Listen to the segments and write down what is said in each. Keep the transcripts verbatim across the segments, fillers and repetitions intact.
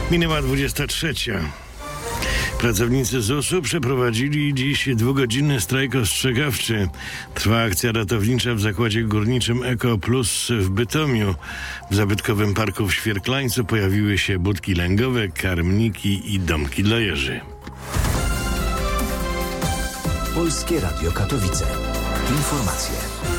Minęła dwudziesta trzecia. Pracownicy zusu przeprowadzili dziś dwugodzinny strajk ostrzegawczy. Trwa akcja ratownicza w zakładzie górniczym Eko Plus w Bytomiu. W zabytkowym parku w Świerklańcu pojawiły się budki lęgowe, karmniki i domki dla jeży. Polskie Radio Katowice. Informacje.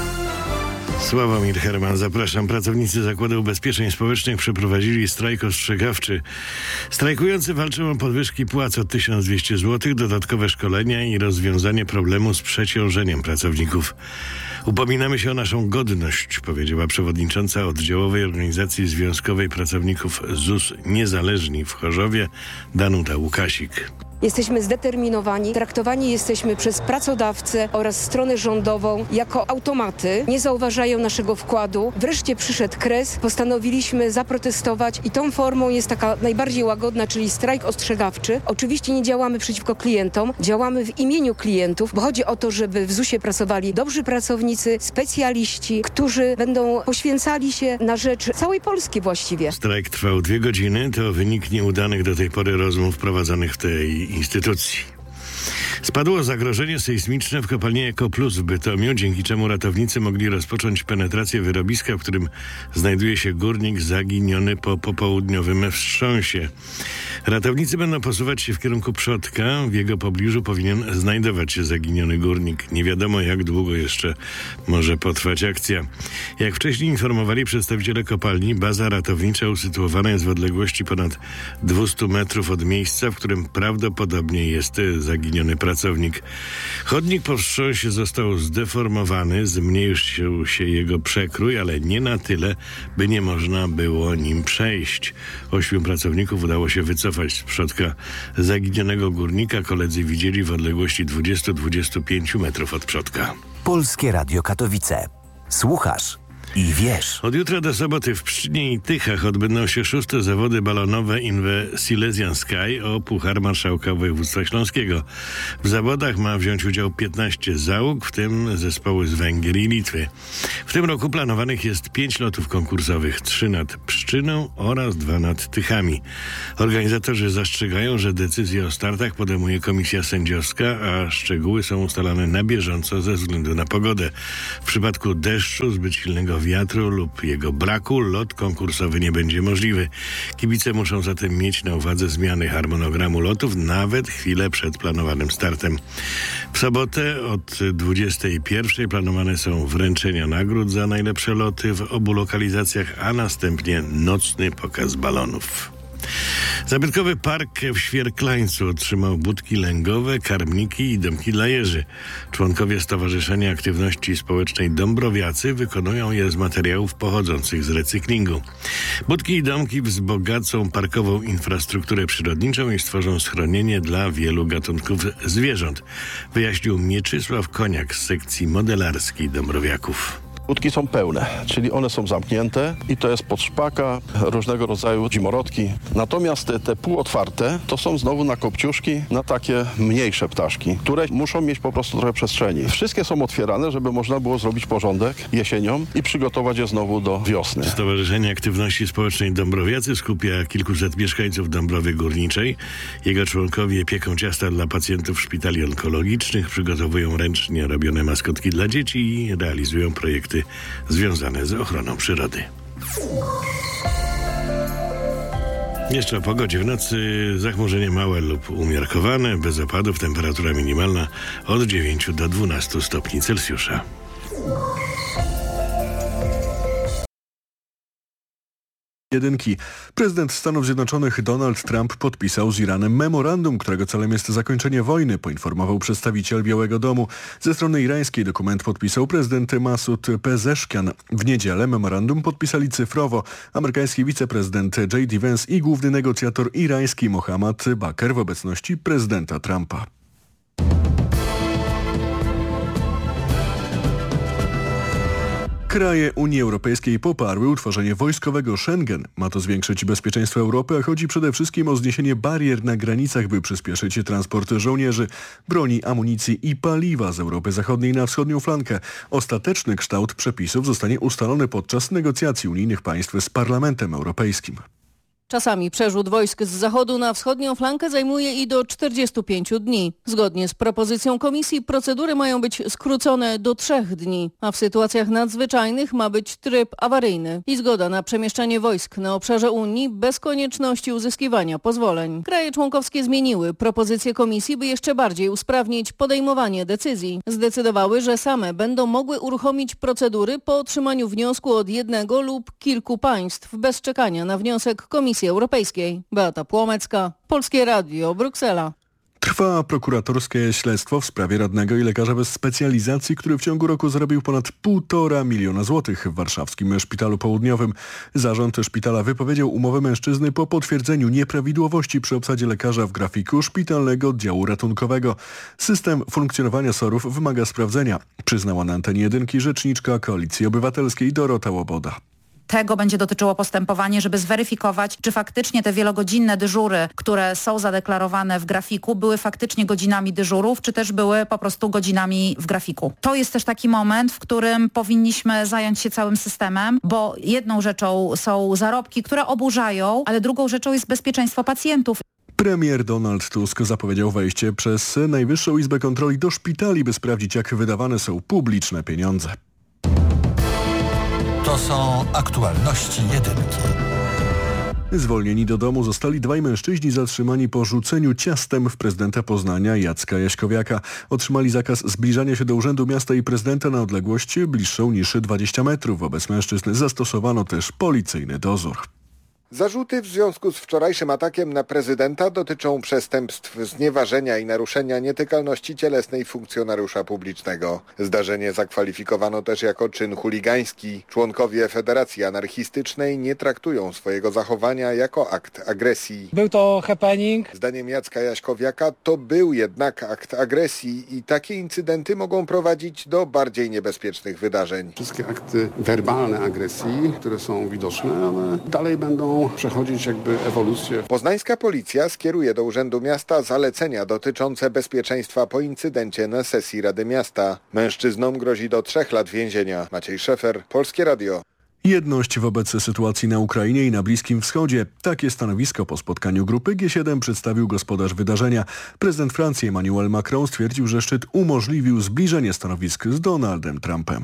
Sławomir Herman, zapraszam. Pracownicy Zakładu Ubezpieczeń Społecznych przeprowadzili strajk ostrzegawczy. Strajkujący walczą o podwyżki płac o tysiąc dwieście złotych, dodatkowe szkolenia i rozwiązanie problemu z przeciążeniem pracowników. Upominamy się o naszą godność, powiedziała przewodnicząca oddziałowej organizacji związkowej pracowników ZUS Niezależni w Chorzowie, Danuta Łukasik. Jesteśmy zdeterminowani, traktowani jesteśmy przez pracodawcę oraz stronę rządową jako automaty. Nie zauważają naszego wkładu. Wreszcie przyszedł kres, postanowiliśmy zaprotestować i tą formą jest taka najbardziej łagodna, czyli strajk ostrzegawczy. Oczywiście nie działamy przeciwko klientom, działamy w imieniu klientów, bo chodzi o to, żeby w zusie pracowali dobrzy pracownicy, specjaliści, którzy będą poświęcali się na rzecz całej Polski właściwie. Strajk trwał dwie godziny, to wynik nieudanych do tej pory rozmów prowadzonych w tej instytucji. Spadło zagrożenie sejsmiczne w kopalni Eko Plus w Bytomiu, dzięki czemu ratownicy mogli rozpocząć penetrację wyrobiska, w którym znajduje się górnik zaginiony po popołudniowym wstrząsie. Ratownicy będą posuwać się w kierunku przodka. W jego pobliżu powinien znajdować się zaginiony górnik. Nie wiadomo, jak długo jeszcze może potrwać akcja. Jak wcześniej informowali przedstawiciele kopalni, baza ratownicza usytuowana jest w odległości ponad dwieście metrów od miejsca, w którym prawdopodobnie jest zaginiony pracownik. Chodnik po wstrząsie został zdeformowany, zmniejszył się jego przekrój, ale nie na tyle, by nie można było nim przejść. Ośmiu pracowników udało się wycofać z przodka zaginionego górnika. Koledzy widzieli w odległości dwadzieścia do dwudziestu pięciu metrów od przodka. Polskie Radio Katowice. Słuchasz i wiesz. Od jutra do soboty w Pszczynie i Tychach odbędą się szóste zawody balonowe in the Silesian Sky o Puchar Marszałka Województwa Śląskiego. W zawodach ma wziąć udział piętnaście załóg, w tym zespoły z Węgier i Litwy. W tym roku planowanych jest pięć lotów konkursowych, trzy nad Pszczyną oraz dwa nad Tychami. Organizatorzy zastrzegają, że decyzje o startach podejmuje komisja sędziowska, a szczegóły są ustalane na bieżąco ze względu na pogodę. W przypadku deszczu, zbyt silnego wiatru lub jego braku lot konkursowy nie będzie możliwy. Kibice muszą zatem mieć na uwadze zmiany harmonogramu lotów nawet chwilę przed planowanym startem. W sobotę od dwudziestej pierwszej planowane są wręczenia nagród za najlepsze loty w obu lokalizacjach, a następnie nocny pokaz balonów. Zabytkowy park w Świerklańcu otrzymał budki lęgowe, karmniki i domki dla jeży. Członkowie Stowarzyszenia Aktywności Społecznej Dąbrowiacy wykonują je z materiałów pochodzących z recyklingu. Budki i domki wzbogacą parkową infrastrukturę przyrodniczą i stworzą schronienie dla wielu gatunków zwierząt, wyjaśnił Mieczysław Koniak z sekcji modelarskiej Dąbrowiaków. Budki są pełne, czyli one są zamknięte i to jest pod szpaka, różnego rodzaju zimorodki. Natomiast te, te półotwarte to są znowu na kopciuszki, na takie mniejsze ptaszki, które muszą mieć po prostu trochę przestrzeni. Wszystkie są otwierane, żeby można było zrobić porządek jesienią i przygotować je znowu do wiosny. Stowarzyszenie Aktywności Społecznej Dąbrowiacy skupia kilkuset mieszkańców Dąbrowy Górniczej. Jego członkowie pieką ciasta dla pacjentów szpitali onkologicznych, przygotowują ręcznie robione maskotki dla dzieci i realizują projekty związane z ochroną przyrody. Jeszcze o pogodzie. W nocy zachmurzenie małe lub umiarkowane, bez opadów, temperatura minimalna od dziewięciu do dwunastu stopni Celsjusza. Jedynki. Prezydent Stanów Zjednoczonych Donald Trump podpisał z Iranem memorandum, którego celem jest zakończenie wojny, poinformował przedstawiciel Białego Domu. Ze strony irańskiej dokument podpisał prezydent Masud Pezeshkian. W niedzielę memorandum podpisali cyfrowo amerykański wiceprezydent J D Vance i główny negocjator irański Mohammad Bakr w obecności prezydenta Trumpa. Kraje Unii Europejskiej poparły utworzenie wojskowego Schengen. Ma to zwiększyć bezpieczeństwo Europy, a chodzi przede wszystkim o zniesienie barier na granicach, by przyspieszyć transport żołnierzy, broni, amunicji i paliwa z Europy Zachodniej na wschodnią flankę. Ostateczny kształt przepisów zostanie ustalony podczas negocjacji unijnych państw z Parlamentem Europejskim. Czasami przerzut wojsk z zachodu na wschodnią flankę zajmuje i do czterdziestu pięciu dni. Zgodnie z propozycją komisji procedury mają być skrócone do trzech dni, a w sytuacjach nadzwyczajnych ma być tryb awaryjny i zgoda na przemieszczanie wojsk na obszarze Unii bez konieczności uzyskiwania pozwoleń. Kraje członkowskie zmieniły propozycję komisji, by jeszcze bardziej usprawnić podejmowanie decyzji. Zdecydowały, że same będą mogły uruchomić procedury po otrzymaniu wniosku od jednego lub kilku państw bez czekania na wniosek Komisji Europejskiej. Beata Płomecka, Polskie Radio, Bruksela. Trwa prokuratorskie śledztwo w sprawie radnego i lekarza bez specjalizacji, który w ciągu roku zarobił ponad półtora miliona złotych w warszawskim szpitalu południowym. Zarząd szpitala wypowiedział umowę mężczyzny po potwierdzeniu nieprawidłowości przy obsadzie lekarza w grafiku szpitalnego oddziału ratunkowego. System funkcjonowania sorów wymaga sprawdzenia, przyznała na antenie jedynki rzeczniczka Koalicji Obywatelskiej Dorota Łoboda. Tego będzie dotyczyło postępowanie, żeby zweryfikować, czy faktycznie te wielogodzinne dyżury, które są zadeklarowane w grafiku, były faktycznie godzinami dyżurów, czy też były po prostu godzinami w grafiku. To jest też taki moment, w którym powinniśmy zająć się całym systemem, bo jedną rzeczą są zarobki, które oburzają, ale drugą rzeczą jest bezpieczeństwo pacjentów. Premier Donald Tusk zapowiedział wejście przez Najwyższą Izbę Kontroli do szpitali, by sprawdzić, jak wydawane są publiczne pieniądze. To są aktualności jedynki. Zwolnieni do domu zostali dwaj mężczyźni zatrzymani po rzuceniu ciastem w prezydenta Poznania Jacka Jaśkowiaka. Otrzymali zakaz zbliżania się do Urzędu Miasta i prezydenta na odległość bliższą niż dwadzieścia metrów. Wobec mężczyzn zastosowano też policyjny dozór. Zarzuty w związku z wczorajszym atakiem na prezydenta dotyczą przestępstw znieważenia i naruszenia nietykalności cielesnej funkcjonariusza publicznego. Zdarzenie zakwalifikowano też jako czyn chuligański. Członkowie Federacji Anarchistycznej nie traktują swojego zachowania jako akt agresji. Był to happening. Zdaniem Jacka Jaśkowiaka to był jednak akt agresji i takie incydenty mogą prowadzić do bardziej niebezpiecznych wydarzeń. Wszystkie akty werbalne agresji, które są widoczne, ale dalej będą przechodzić jakby ewolucję. Poznańska policja skieruje do Urzędu Miasta zalecenia dotyczące bezpieczeństwa po incydencie na sesji Rady Miasta. Mężczyznom grozi do trzech lat więzienia. Maciej Szefer, Polskie Radio. Jedność wobec sytuacji na Ukrainie i na Bliskim Wschodzie. Takie stanowisko po spotkaniu grupy G siedem przedstawił gospodarz wydarzenia. Prezydent Francji Emmanuel Macron stwierdził, że szczyt umożliwił zbliżenie stanowisk z Donaldem Trumpem.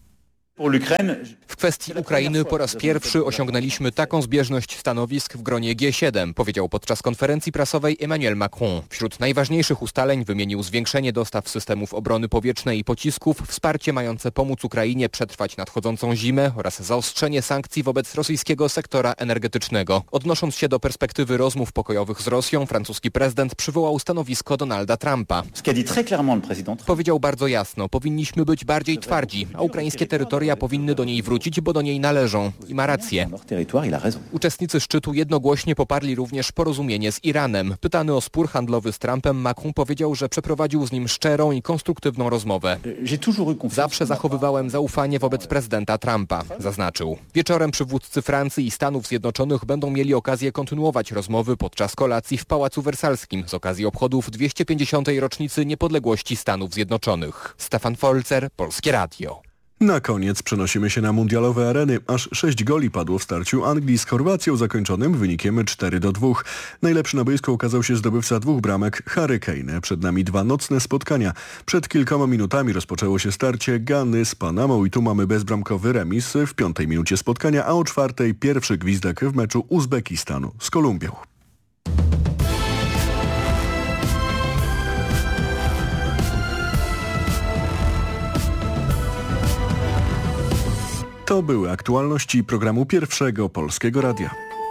W kwestii Ukrainy po raz pierwszy osiągnęliśmy taką zbieżność stanowisk w gronie G siedem, powiedział podczas konferencji prasowej Emmanuel Macron. Wśród najważniejszych ustaleń wymienił zwiększenie dostaw systemów obrony powietrznej i pocisków, wsparcie mające pomóc Ukrainie przetrwać nadchodzącą zimę oraz zaostrzenie sankcji wobec rosyjskiego sektora energetycznego. Odnosząc się do perspektywy rozmów pokojowych z Rosją, francuski prezydent przywołał stanowisko Donalda Trumpa. Powiedział bardzo jasno, powinniśmy być bardziej twardzi, a ukraińskie terytoria powinny do niej wrócić, bo do niej należą. I ma rację. Uczestnicy szczytu jednogłośnie poparli również porozumienie z Iranem. Pytany o spór handlowy z Trumpem, Macron powiedział, że przeprowadził z nim szczerą i konstruktywną rozmowę. Zawsze zachowywałem zaufanie wobec prezydenta Trumpa, zaznaczył. Wieczorem przywódcy Francji i Stanów Zjednoczonych będą mieli okazję kontynuować rozmowy podczas kolacji w Pałacu Wersalskim z okazji obchodów dwieście pięćdziesiątej rocznicy niepodległości Stanów Zjednoczonych. Stefan Folzer, Polskie Radio. Na koniec przenosimy się na mundialowe areny. Aż sześć goli padło w starciu Anglii z Chorwacją zakończonym wynikiem cztery do dwóch. Najlepszy na boisku okazał się zdobywca dwóch bramek Harry Kane. Przed nami dwa nocne spotkania. Przed kilkoma minutami rozpoczęło się starcie Gany z Panamą i tu mamy bezbramkowy remis w piątej minucie spotkania, a o czwartej pierwszy gwizdek w meczu Uzbekistanu z Kolumbią. To były aktualności programu Pierwszego Polskiego Radia.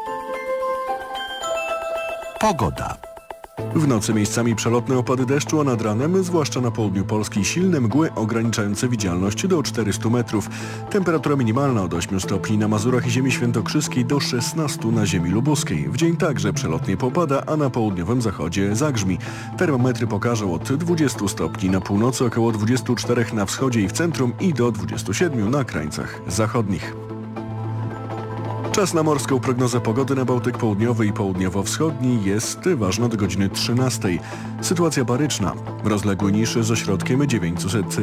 Pogoda. W nocy miejscami przelotne opady deszczu, a nad ranem, zwłaszcza na południu Polski, silne mgły ograniczające widzialność do czterystu metrów. Temperatura minimalna od ośmiu stopni na Mazurach i ziemi świętokrzyskiej do szesnastu na ziemi lubuskiej. W dzień także przelotnie popada, a na południowym zachodzie zagrzmi. Termometry pokażą od dwudziestu stopni na północy, około dwudziestu czterech na wschodzie i w centrum i do dwudziestu siedmiu na krańcach zachodnich. Czas na morską prognozę pogody na Bałtyk Południowy i Południowo-Wschodni jest ważna do godziny trzynastej. Sytuacja baryczna. Rozległy niszy z ośrodkiem dziewięćset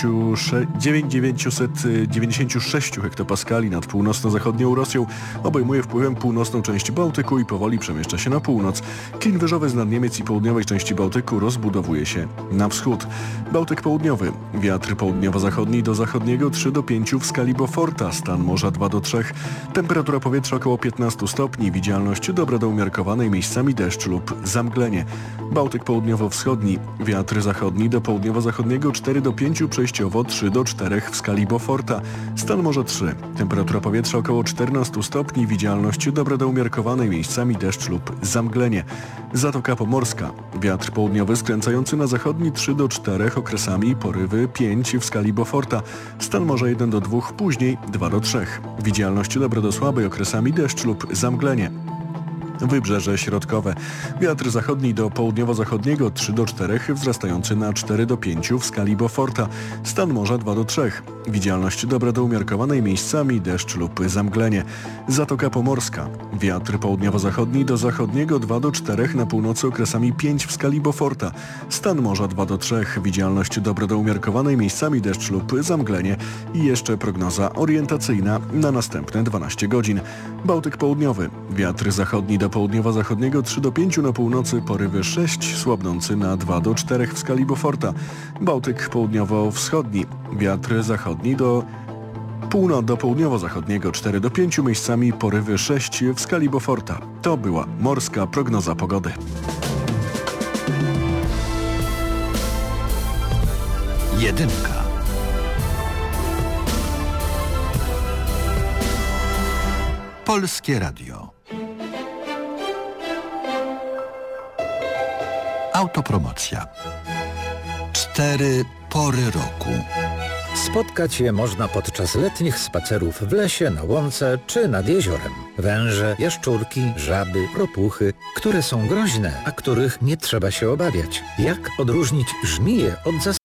dziewięćdziesiąt sześć hektopaskali nad północno-zachodnią Rosją obejmuje wpływem północną część Bałtyku i powoli przemieszcza się na północ. Klin wyżowy z nad Niemiec i południowej części Bałtyku rozbudowuje się na wschód. Bałtyk Południowy. Wiatr południowo-zachodni do zachodniego trzy do pięciu w skali Beauforta, stan morza dwa do trzech. Temperatura powietrza około piętnaście stopni, widzialność dobra do umiarkowanej, miejscami deszcz lub zamglenie. Bałtyk południowo-wschodni. Wiatr zachodni do południowo-zachodniego cztery do pięciu, przejściowo trzy do czterech w skali Beauforta. Stan morza trzy. Temperatura powietrza około czternaście stopni, widzialność dobra do umiarkowanej, miejscami deszcz lub zamglenie. Zatoka Pomorska. Wiatr południowy skręcający na zachodni trzy do czterech, okresami porywy pięć w skali Beauforta. Stan morza jeden do dwóch, później dwa do trzech. Widzialność dobra do słabej, okresami deszcz lub zamglenie. Wybrzeże środkowe. Wiatr zachodni do południowo-zachodniego trzy do czterech, wzrastający na cztery do pięciu w skali Beauforta. Stan morza dwa do trzech. Widzialność dobra do umiarkowanej, miejscami deszcz lub zamglenie. Zatoka Pomorska. Wiatr południowo-zachodni do zachodniego dwa do czterech, na północy okresami pięć w skali Beauforta. Stan morza dwa do trzech. Widzialność dobra do umiarkowanej, miejscami deszcz lub zamglenie. I jeszcze prognoza orientacyjna na następne dwanaście godzin. Bałtyk południowy. Wiatr zachodni do południowo-zachodniego trzy do pięciu, na północy porywy sześć, słabnący na dwa do czterech w skali Beauforta. Bałtyk południowo-wschodni. Wiatr zachodni do północ do południowo-zachodniego cztery do pięciu, miejscami porywy sześć w skali Beauforta. To była morska prognoza pogody. Jedynka. Polskie Radio. Autopromocja. Cztery pory roku. Spotkać je można podczas letnich spacerów w lesie, na łące czy nad jeziorem. Węże, jaszczurki, żaby, ropuchy, które są groźne, a których nie trzeba się obawiać. Jak odróżnić żmiję od zasady?